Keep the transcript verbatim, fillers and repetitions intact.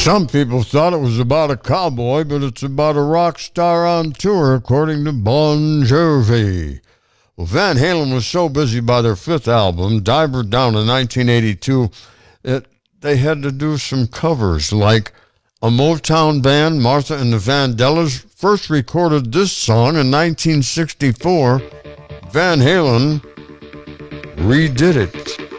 Some people thought it was about a cowboy, but it's about a rock star on tour, according to Bon Jovi. Well, Van Halen was so busy by their fifth album, Diver Down, in nineteen eighty-two, it, they had to do some covers, like a Motown band, Martha and the Vandellas, first recorded this song in nineteen sixty-four. Van Halen redid it.